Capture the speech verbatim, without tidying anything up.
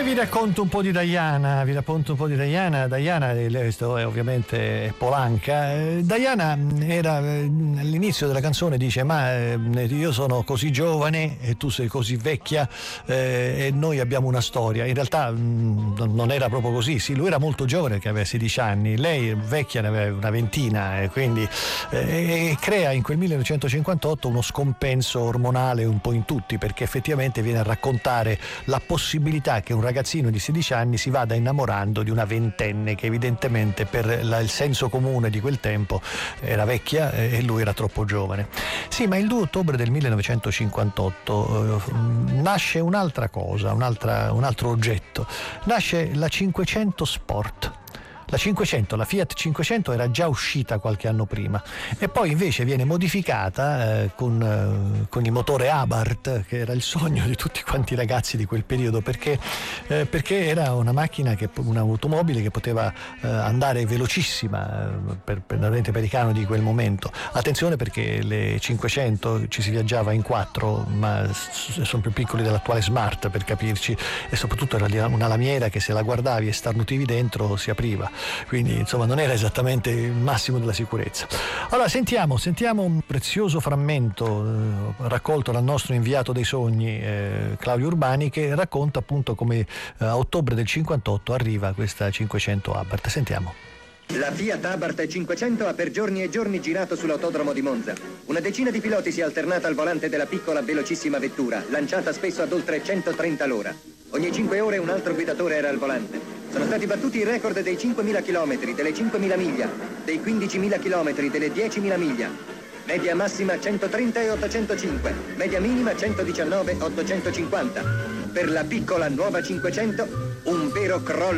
vi racconto un po' di Diana, vi racconto un po' di Diana. Diana, questo è ovviamente Polanca. Diana era all'inizio della canzone, dice: ma io sono così giovane e tu sei così vecchia eh, e noi abbiamo una storia. In realtà mh, non era proprio così. Sì, lui era molto giovane, che aveva sedici anni, lei vecchia ne aveva una ventina, e quindi eh, e crea in quel millenovecentocinquantotto uno scompenso ormonale un po' in tutti, perché effettivamente viene a raccontare la possibilità che un ragazzino di sedici anni si vada innamorando di una ventenne che evidentemente per la, il senso comune di quel tempo era vecchia e lui era troppo giovane. Sì, ma il due ottobre del millenovecentocinquantotto eh, nasce un'altra cosa, un'altra, un altro oggetto. Nasce la cinquecento Sport. La cinquecento, la Fiat cinquecento era già uscita qualche anno prima e poi invece viene modificata eh, con, eh, con il motore Abarth, che era il sogno di tutti quanti i ragazzi di quel periodo, perché, eh, perché era una macchina, che, un'automobile che poteva eh, andare velocissima eh, per, per l'arrivo americano di quel momento. Attenzione, perché le cinquecento ci si viaggiava in quattro, ma sono più piccoli dell'attuale Smart, per capirci, e soprattutto era una lamiera che se la guardavi e starnutivi dentro si apriva. Quindi insomma non era esattamente il massimo della sicurezza. Allora sentiamo, sentiamo un prezioso frammento eh, raccolto dal nostro inviato dei sogni eh, Claudio Urbani, che racconta appunto come eh, a ottobre del cinquantotto arriva questa cinquecento Abarth. Sentiamo. La Fiat Abarth cinquecento ha per giorni e giorni girato sull'autodromo di Monza. Una decina di piloti si è alternata al volante della piccola velocissima vettura, lanciata spesso ad oltre centotrenta all'ora. Ogni cinque ore un altro guidatore era al volante. Sono stati battuti i record dei cinquemila chilometri, delle cinquemila miglia, dei quindicimila chilometri, delle diecimila miglia. Media massima centotrenta e ottocentocinque, media minima centodiciannove e ottocentocinquanta. Per la piccola nuova cinquecento, un vero crollo.